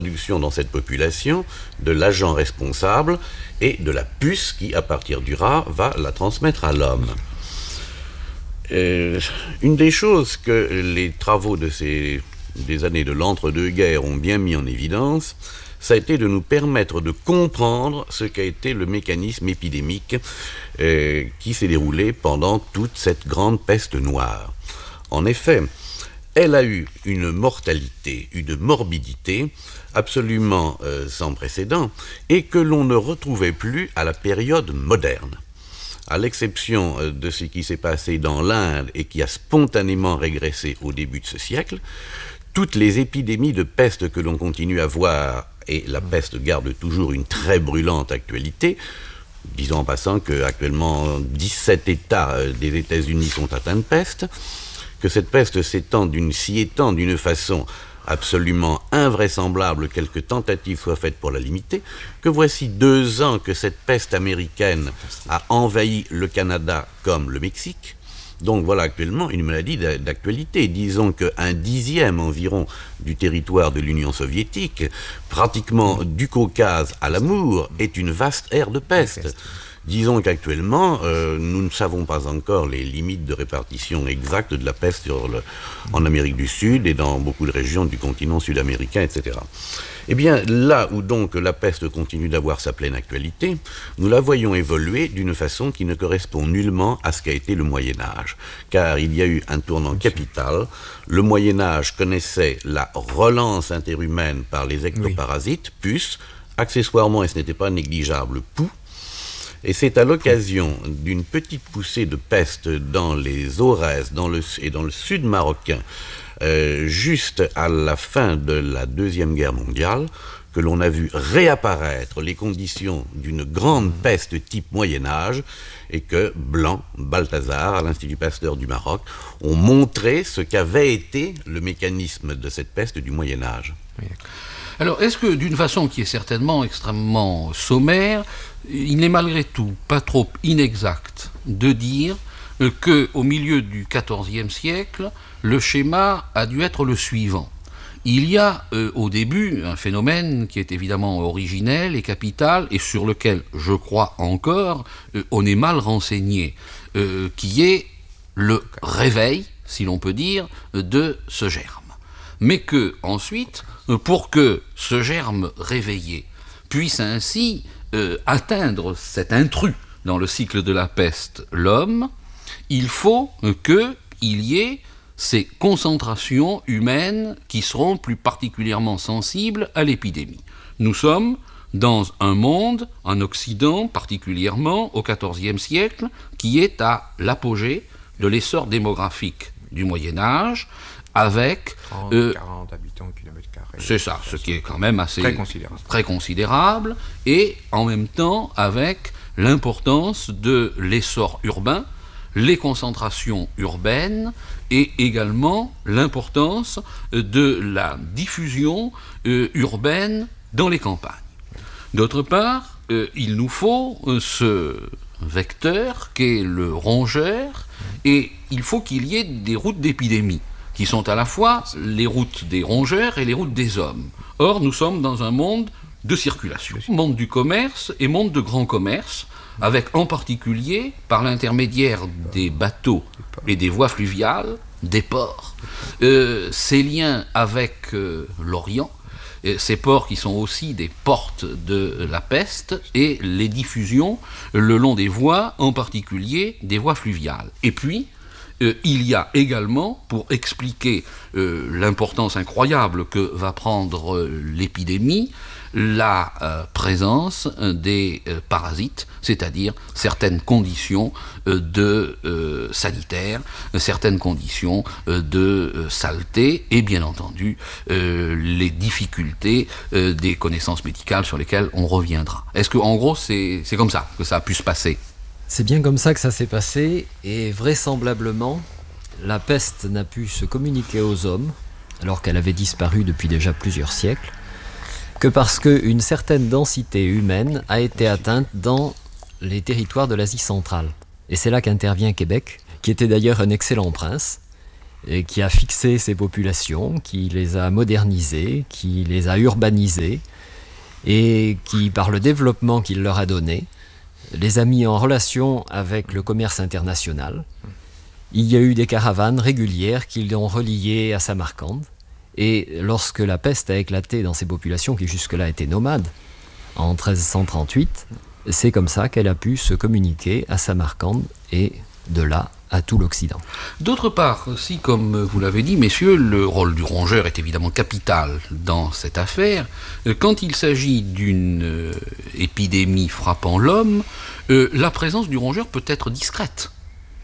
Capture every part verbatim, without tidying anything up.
Réduction dans cette population de l'agent responsable et de la puce qui, à partir du rat, va la transmettre à l'homme. Euh, une des choses que les travaux de ces des années de l'entre-deux-guerres ont bien mis en évidence, ça a été de nous permettre de comprendre ce qu'a été le mécanisme épidémique euh, qui s'est déroulé pendant toute cette grande peste noire. En effet, elle a eu une mortalité, une morbidité absolument euh, sans précédent et que l'on ne retrouvait plus à la période moderne. À l'exception euh, de ce qui s'est passé dans l'Inde et qui a spontanément régressé au début de ce siècle, toutes les épidémies de peste que l'on continue à voir, et la peste garde toujours une très brûlante actualité, disons en passant qu'actuellement dix-sept États euh, des États-Unis sont atteints de peste, que cette peste s'étend d'une, s'y étend d'une façon absolument invraisemblable, quelques tentatives soient faites pour la limiter, que voici deux ans que cette peste américaine a envahi le Canada comme le Mexique. Donc voilà actuellement une maladie d'actualité. Disons qu'un dixième environ du territoire de l'Union soviétique, pratiquement du Caucase à l'Amour, est une vaste ère de peste. Disons qu'actuellement, euh, nous ne savons pas encore les limites de répartition exactes de la peste sur le, en Amérique du Sud et dans beaucoup de régions du continent sud-américain, et cetera. Eh bien, là où donc la peste continue d'avoir sa pleine actualité, nous la voyons évoluer d'une façon qui ne correspond nullement à ce qu'a été le Moyen-Âge. Car il y a eu un tournant capital. Le Moyen-Âge connaissait la relance interhumaine par les ectoparasites, puces, accessoirement, et ce n'était pas négligeable, poux. Et c'est à l'occasion d'une petite poussée de peste dans les Aurès dans le, et dans le sud marocain, euh, juste à la fin de la Deuxième Guerre mondiale, que l'on a vu réapparaître les conditions d'une grande peste type Moyen-Âge et que Blanc, Balthazar, à l'Institut Pasteur du Maroc, ont montré ce qu'avait été le mécanisme de cette peste du Moyen-Âge. Oui. Alors, est-ce que, d'une façon qui est certainement extrêmement sommaire, il n'est malgré tout pas trop inexact de dire euh, qu'au milieu du quatorzième siècle, le schéma a dû être le suivant. Il y a euh, au début un phénomène qui est évidemment originel et capital et sur lequel, je crois encore, euh, on est mal renseigné, euh, qui est le réveil, si l'on peut dire, de ce germe. Mais que, ensuite, pour que ce germe réveillé puisse ainsi euh, atteindre cet intrus dans le cycle de la peste, l'homme, il faut qu'il y ait ces concentrations humaines qui seront plus particulièrement sensibles à l'épidémie. Nous sommes dans un monde, en Occident particulièrement, au quatorzième siècle, qui est à l'apogée de l'essor démographique du Moyen-Âge, avec trente, euh, quarante habitants au kilomètre carré. C'est ça, ce qui est quand même assez très considérable. très considérable, et en même temps avec l'importance de l'essor urbain, les concentrations urbaines, et également l'importance de la diffusion euh, urbaine dans les campagnes. D'autre part, euh, il nous faut euh, ce vecteur qu'est le rongeur, et il faut qu'il y ait des routes d'épidémie, qui sont à la fois les routes des rongeurs et les routes des hommes. Or, nous sommes dans un monde de circulation, monde du commerce et monde de grand commerce, avec en particulier, par l'intermédiaire des bateaux et des voies fluviales, des ports, euh, ces liens avec euh, l'Orient, et ces ports qui sont aussi des portes de la peste, et les diffusions le long des voies, en particulier des voies fluviales. Et puis, Euh, il y a également, pour expliquer euh, l'importance incroyable que va prendre euh, l'épidémie, la euh, présence euh, des euh, parasites, c'est-à-dire certaines conditions euh, de euh, sanitaires, euh, certaines conditions euh, de euh, saleté, et bien entendu euh, les difficultés euh, des connaissances médicales sur lesquelles on reviendra. Est-ce que, en gros, c'est, c'est comme ça que ça a pu se passer ? C'est bien comme ça que ça s'est passé, et vraisemblablement, la peste n'a pu se communiquer aux hommes, alors qu'elle avait disparu depuis déjà plusieurs siècles, que parce qu'une certaine densité humaine a été atteinte dans les territoires de l'Asie centrale. Et c'est là qu'intervient Québec, qui était d'ailleurs un excellent prince, et qui a fixé ces populations, qui les a modernisées, qui les a urbanisées, et qui, par le développement qu'il leur a donné, les a mis en relation avec le commerce international. Il y a eu des caravanes régulières qui l'ont relié à Samarcande, et lorsque la peste a éclaté dans ces populations qui jusque-là étaient nomades, en treize cent trente-huit, c'est comme ça qu'elle a pu se communiquer à Samarcande et de là à tout l'Occident. D'autre part, si, comme vous l'avez dit, messieurs, le rôle du rongeur est évidemment capital dans cette affaire, quand il s'agit d'une euh, épidémie frappant l'homme, euh, la présence du rongeur peut être discrète.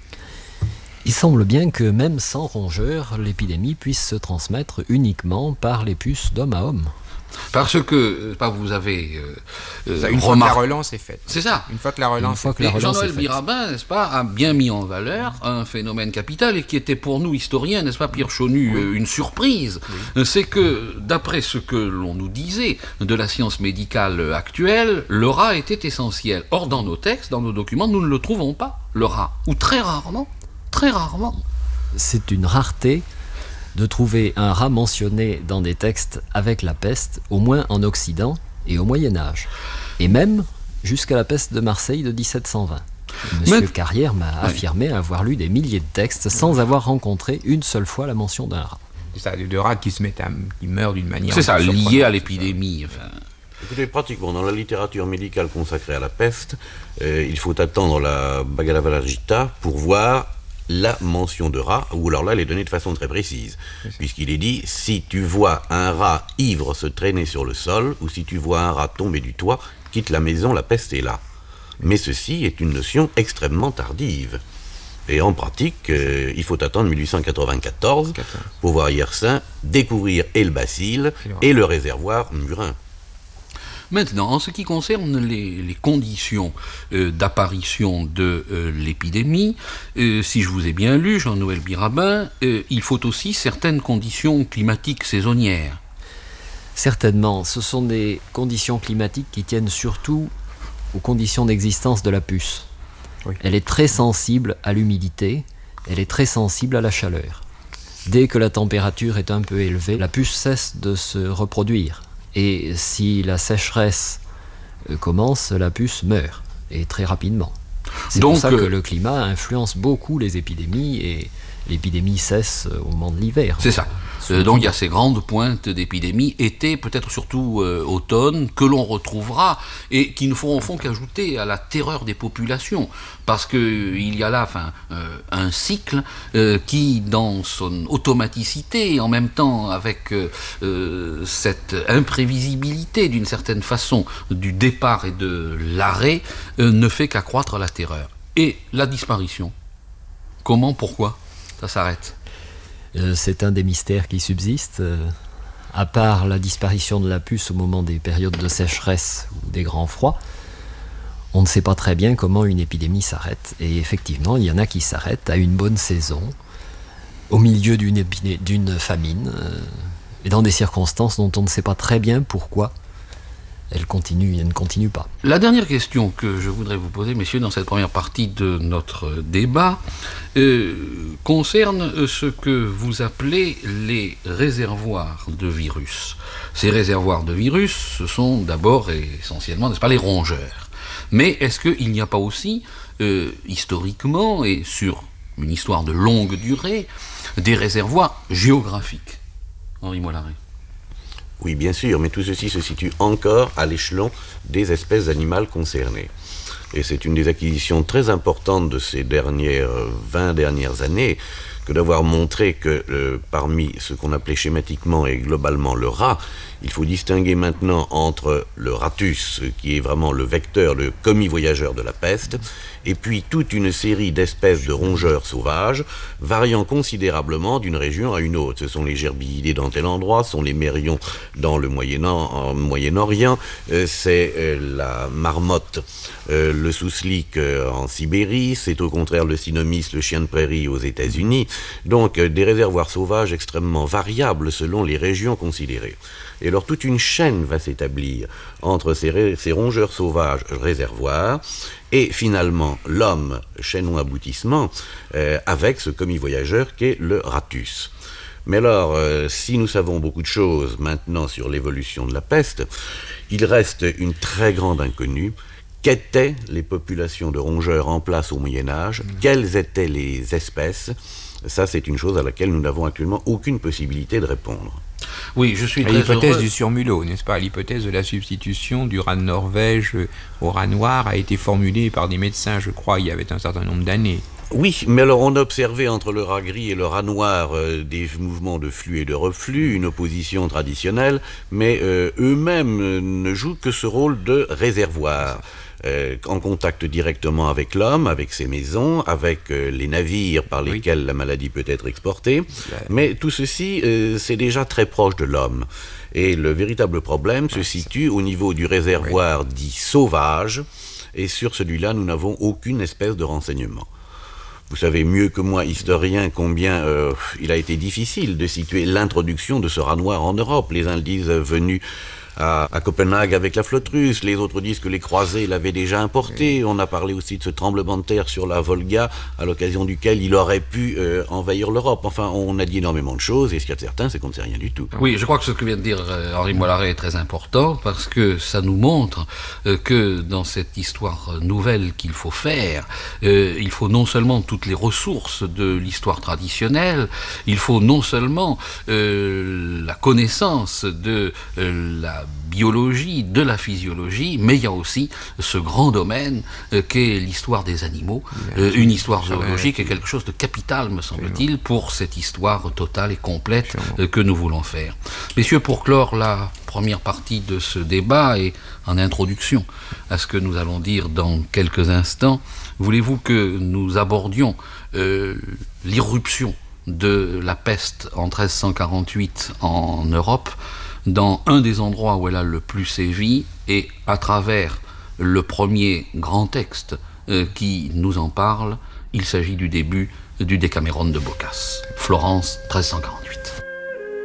Il semble bien que même sans rongeur, l'épidémie puisse se transmettre uniquement par les puces d'homme à homme. Parce que, pas vous avez euh, ça, une fois remarqué... que la relance est faite. C'est ça. Une fois que la relance est faite. Jean-Noël Biraben, n'est-ce pas, a bien mis en valeur un phénomène capital et qui était pour nous, historiens, n'est-ce pas, Pierre Chonu, oui. euh, une surprise. Oui. C'est que, d'après ce que l'on nous disait de la science médicale actuelle, le rat était essentiel. Or, dans nos textes, dans nos documents, nous ne le trouvons pas, le rat. Ou très rarement. Très rarement. C'est une rareté de trouver un rat mentionné dans des textes avec la peste, au moins en Occident et au Moyen-Âge. Et même jusqu'à la peste de Marseille de dix-sept cent vingt. Monsieur Mais... Carrière m'a oui. affirmé avoir lu des milliers de textes sans avoir rencontré une seule fois la mention d'un rat. C'est ça, de rats qui se mettent à, qui meurent d'une manière... C'est ça, lié à l'épidémie. Enfin... Écoutez, pratiquement dans la littérature médicale consacrée à la peste, euh, il faut attendre la Bhagavad Gita pour voir la mention de rat, ou alors là, elle est donnée de façon très précise, puisqu'il est dit, si tu vois un rat ivre se traîner sur le sol, ou si tu vois un rat tomber du toit, quitte la maison, la peste est là. Mais ceci est une notion extrêmement tardive. Et en pratique, euh, il faut attendre mille huit cent quatre-vingt-quatorze pour voir Yersin découvrir et le bacille et le réservoir murin. Maintenant, en ce qui concerne les, les conditions euh, d'apparition de euh, l'épidémie, euh, si je vous ai bien lu, Jean-Noël Biraben, euh, il faut aussi certaines conditions climatiques saisonnières. Certainement, ce sont des conditions climatiques qui tiennent surtout aux conditions d'existence de la puce. Oui. Elle est très sensible à l'humidité, elle est très sensible à la chaleur. Dès que la température est un peu élevée, la puce cesse de se reproduire. Et si la sécheresse commence, la puce meurt, et très rapidement. C'est Donc, pour ça que euh, le climat influence beaucoup les épidémies, et l'épidémie cesse au moment de l'hiver. C'est ça. Euh, donc il y a ces grandes pointes d'épidémie, été, peut-être surtout euh, automne, que l'on retrouvera, et qui ne font au fond qu'ajouter à la terreur des populations, parce qu'il y a là enfin, euh, un cycle euh, qui, dans son automaticité, et en même temps avec euh, euh, cette imprévisibilité d'une certaine façon du départ et de l'arrêt, euh, ne fait qu'accroître la terreur. Et la disparition, comment, pourquoi ça s'arrête ? Euh, c'est un des mystères qui subsistent. Euh, à part la disparition de la puce au moment des périodes de sécheresse ou des grands froids, on ne sait pas très bien comment une épidémie s'arrête. Et effectivement, il y en a qui s'arrêtent à une bonne saison, au milieu d'une, épidé- d'une famine, euh, et dans des circonstances dont on ne sait pas très bien pourquoi elle continue, elle ne continue pas. La dernière question que je voudrais vous poser, messieurs, dans cette première partie de notre débat, euh, concerne ce que vous appelez les réservoirs de virus. Ces réservoirs de virus, ce sont d'abord et essentiellement, n'est-ce pas, les rongeurs. Mais est-ce qu'il n'y a pas aussi, euh, historiquement, et sur une histoire de longue durée, des réservoirs géographiques ? Henri Mollaret. Oui, bien sûr, mais tout ceci se situe encore à l'échelon des espèces animales concernées. Et c'est une des acquisitions très importantes de ces dernières vingt dernières années que d'avoir montré que euh, parmi ce qu'on appelait schématiquement et globalement le rat, il faut distinguer maintenant entre le ratus, qui est vraiment le vecteur, le commis voyageur de la peste, et puis toute une série d'espèces de rongeurs sauvages, variant considérablement d'une région à une autre. Ce sont les gerbillidés dans tel endroit, ce sont les mérions dans le Moyen-Orient, Moyen euh, c'est euh, la marmotte, euh, le souslik euh, en Sibérie, c'est au contraire le cynomys, le chien de prairie aux États-Unis. Donc des réservoirs sauvages extrêmement variables selon les régions considérées. Et alors toute une chaîne va s'établir entre ces, ré- ces rongeurs sauvages réservoirs et finalement l'homme, chaînon aboutissement, euh, avec ce commis voyageur qu'est le ratus. Mais alors, euh, si nous savons beaucoup de choses maintenant sur l'évolution de la peste, il reste une très grande inconnue. Qu'étaient les populations de rongeurs en place au Moyen-Âge? Quelles étaient les espèces? Ça, c'est une chose à laquelle nous n'avons actuellement aucune possibilité de répondre. Oui, je suis À très l'hypothèse heureux. du surmulot, n'est-ce pas? L'hypothèse de la substitution du rat de Norvège au rat noir a été formulée par des médecins, je crois, il y avait un certain nombre d'années. Oui, mais alors on a observé entre le rat gris et le rat noir euh, des mouvements de flux et de reflux, une opposition traditionnelle, mais euh, eux-mêmes euh, ne jouent que ce rôle de réservoir. Euh, en contact directement avec l'homme, avec ses maisons, avec euh, les navires par Oui. lesquels la maladie peut être exportée. La- Mais tout ceci, euh, c'est déjà très proche de l'homme. Et le véritable problème se situe au niveau du réservoir dit sauvage, et sur celui-là, nous n'avons aucune espèce de renseignement. Vous savez mieux que moi, historien, combien euh, il a été difficile de situer l'introduction de ce rat noir en Europe. Les uns disent euh, venus à, à Copenhague avec la flotte russe, les autres disent que les croisés l'avaient déjà importé. On a parlé aussi de ce tremblement de terre sur la Volga, à l'occasion duquel il aurait pu euh, envahir l'Europe. Enfin, on a dit énormément de choses, et ce qu'il y a de certain, c'est qu'on ne sait rien du tout. Oui, je crois que ce que vient de dire euh, Henri Mollaret est très important parce que ça nous montre euh, que dans cette histoire nouvelle qu'il faut faire, euh, il faut non seulement toutes les ressources de l'histoire traditionnelle, il faut non seulement euh, la connaissance de euh, la biologie, de la physiologie, mais il y a aussi ce grand domaine euh, qu'est l'histoire des animaux. Euh, une histoire zoologique est quelque chose de capital, me semble-t-il, pour cette histoire totale et complète euh, que nous voulons faire. Messieurs, pour clore la première partie de ce débat et en introduction à ce que nous allons dire dans quelques instants, voulez-vous que nous abordions euh, l'irruption de la peste en treize cent quarante-huit en Europe, dans un des endroits où elle a le plus sévi, et à travers le premier grand texte euh, qui nous en parle, il s'agit du début du Décaméron de Boccace, Florence, treize cent quarante-huit.